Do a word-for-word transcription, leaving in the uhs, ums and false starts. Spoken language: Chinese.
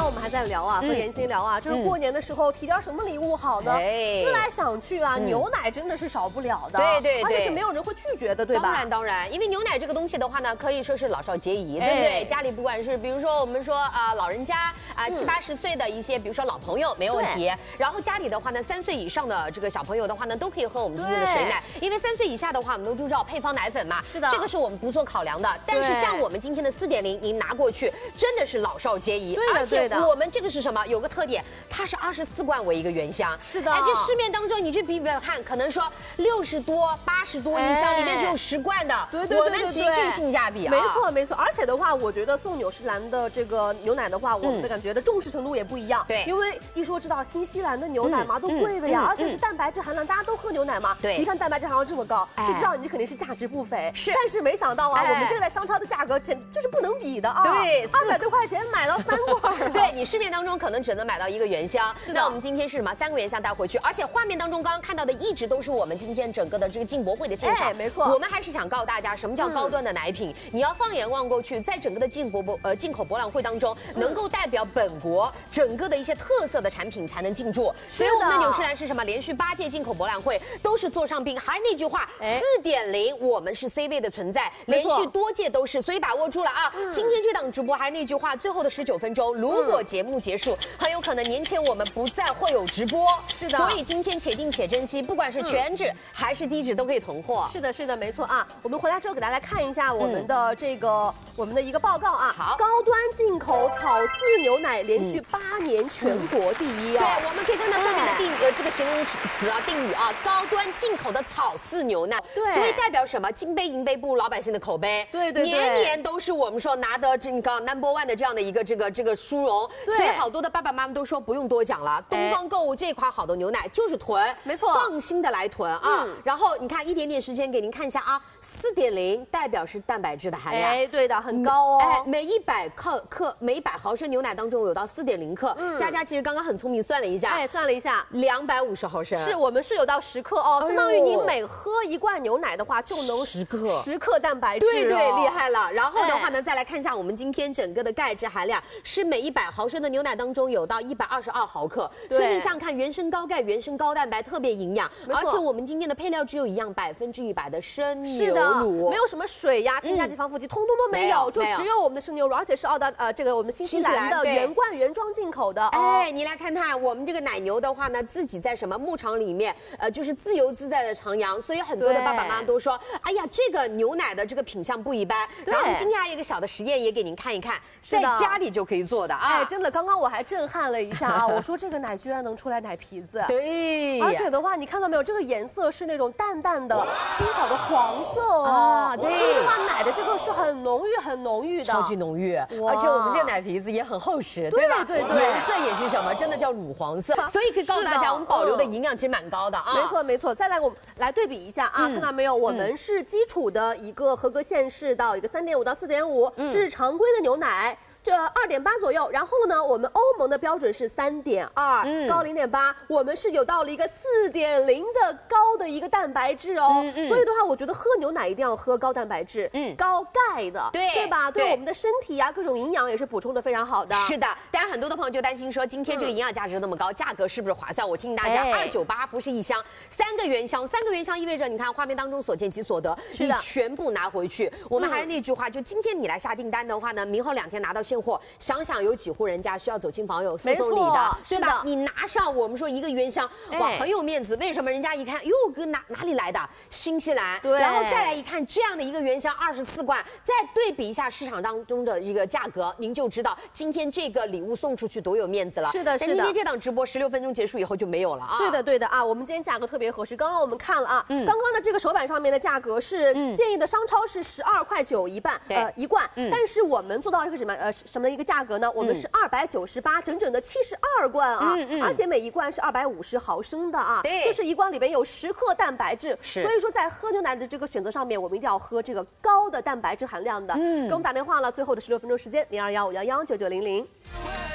我们还在聊啊，和妍希聊啊，就是过年的时候提点什么礼物好呢？思来想去啊，牛奶真的是少不了的。 对对对， 而且是没有人会拒绝的，对吧？ 当然当然，因为牛奶这个东西的话呢，可以说是老少皆宜，对不对？家里不管是比如说我们说啊老人家啊七八十岁的一些，比如说老朋友没有问题。然后家里的话呢，三岁以上的这个小朋友的话呢，都可以喝我们今天的水奶，因为三岁以下的话，我们都知道配方奶粉嘛， 是的， 这个是我们不做考量的。但是像我们今天的四点零，您拿过去真的是老少皆宜，而且我们这个是什么？有个特点，它是二十四罐为一个原箱， 是的。 哎，这市面当中你去比比看，可能说六十多、八十多一箱，里面只有十罐的， 对对对， 我们极具性价比啊。 没错没错，而且的话，我觉得送纽西兰的这个牛奶的话，我们的感觉的重视程度也不一样。对，因为一说知道新西兰的牛奶嘛，都贵的呀，而且是蛋白质含量，大家都喝牛奶嘛。对，一看蛋白质含量这么高，就知道你肯定是价值不菲。是，但是没想到啊，我们这个在商超的价格真就是不能比的啊。对，二百多块钱买到三罐。 对，你市面当中可能只能买到一个原箱，那我们今天是什么？三个原箱带回去，而且画面当中刚刚看到的一直都是我们今天整个的这个进博会的现场。哎， 没错。 我们还是想告诉大家，什么叫高端的奶品？你要放眼望过去，在整个的进博博呃进口博览会当中，能够代表本国整个的一些特色的产品才能进驻。所以我们的纽西兰是什么？连续八届进口博览会都是座上宾。还是那句话，四点零我们是 C 位的存在，连续多届都是，所以把握住了啊！今天这档直播还是那句话，最后的十九分钟，如果节目结束，很有可能年前我们不再会有直播。是的，所以今天且定且珍惜，不管是全脂还是低脂都可以囤货。 是的，是的，没错啊！我们回来之后给大家看一下我们的这个我们的一个报告啊。好，高端进口草饲牛奶连续八年全国第一啊！ 对，我们可以看到上面的定呃这个形容词啊定语啊，高端进口的草饲牛奶。对，所以代表什么？金杯银杯不如老百姓的口碑。对对对，年年都是我们说拿得这个 number one 的这样的一个这个这个殊荣。对，所以好多的爸爸妈妈都说不用多讲了，东方购物这款好的牛奶就是囤，没错，放心的来囤啊。然后你看一点点时间给您看一下啊，四点零代表是蛋白质的含量， 哎，对的，很高哦。 哎，每一百克克每一百毫升牛奶当中有到四点零克。佳佳其实刚刚很聪明算了一下， 哎，算了一下， 两百五十毫升， 是我们是有到十克哦，相当于你每喝一罐牛奶的话就能十克十克蛋白质， 对对，厉害了。然后的话呢，再来看一下我们今天整个的钙质含量，是每一百毫升的牛奶当中有到一百二十二毫克，所以你想想看，原生高钙、原生高蛋白，特别营养。而且我们今天的配料只有一样，百分之一百的生牛乳， 没有什么水呀、添加剂、防腐剂，通通都没有，就只有我们的生牛乳，而且是澳大呃这个我们新西兰的原罐原装进口的。 哎，你来看看我们这个奶牛的话呢，自己在什么牧场里面，呃，就是自由自在的徜徉，所以很多的爸爸妈妈都说，哎呀，这个牛奶的这个品相不一般。然后今天还有一个小的实验也给您看一看，在家里就可以做的啊。 哎，真的，刚刚我还震撼了一下啊，我说这个奶居然能出来奶皮子。 对， 而且的话，你看到没有，这个颜色是那种淡淡的青草的黄色哦。对，所以的话，奶的这个是很浓郁、很浓郁的， 超级浓郁。而且我们这个奶皮子也很厚实，对吧？对对，颜色也是什么？真的叫乳黄色。所以可以告诉大家，我们保留的营养其实蛮高的啊。 没错没错。再来，我们来对比一下啊，看到没有？我们是基础的一个合格线是到一个三点五到四点五，这是常规的牛奶。这二点八左右，然后呢，我们欧盟的标准是三点二，高零点八，我们是有到了一个四点零的高的一个蛋白质哦。嗯嗯。所以的话，我觉得喝牛奶一定要喝高蛋白质，嗯，高钙的，对对吧？对我们的身体呀、啊，各种营养也是补充的非常好的。 是的，当然很多的朋友就担心说，今天这个营养价值那么高，价格是不是划算？我提醒大家，二九八不是一箱，三个原箱，三个原箱意味着你看画面当中所见即所得，你全部拿回去。我们还是那句话，就今天你来下订单的话呢，明后两天拿到现货，想想有几户人家需要走亲访友送送礼的，对吧？你拿上我们说一个原箱，哇，很有面子。为什么？人家一看，哟，哥哪哪里来的？新西兰。对。然后再来一看，这样的一个原箱二十四罐，再对比一下市场当中的一个价格，您就知道今天这个礼物送出去多有面子了。 是的，是的。 今天这档直播十六分钟结束以后就没有了啊。 对的，对的啊，我们今天价格特别合适。刚刚我们看了啊，嗯、刚刚的这个手板上面的价格是、嗯、建议的商超是十二块九一半，呃一罐，嗯、但是我们做到一个什么呃什么一个价格呢？我们是二百九十八，整整的七十二罐啊，嗯嗯、而且每一罐是二百五十毫升的啊，对，就是一罐里边有十克蛋白质，所以说在喝牛奶的这个选择上面，我们一定要喝这个高的蛋白质含量的。嗯，给我们打电话了，最后的十六分钟时间，零二幺五幺幺九九零零。